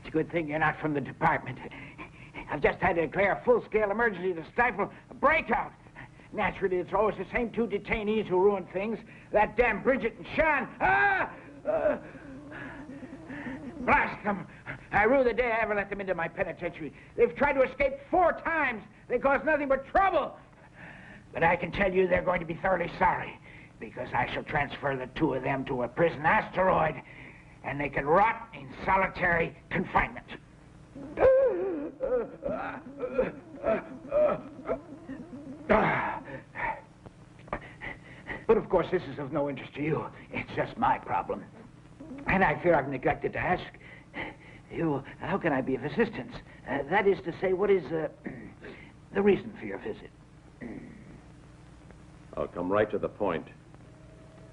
It's a good thing you're not from the department. I've just had to declare a full-scale emergency to stifle a breakout. Naturally, it's always the same two detainees who ruin things. That damn Bridget and Sean. Blast them. I rue the day I ever let them into my penitentiary. They've tried to escape 4 times. They caused nothing but trouble. But I can tell you they're going to be thoroughly sorry, because I shall transfer the 2 of them to a prison asteroid, and they can rot in solitary confinement. But of course, this is of no interest to you. It's just my problem. And I fear I've neglected to ask you, how can I be of assistance? That is to say, what is the reason for your visit? I'll come right to the point.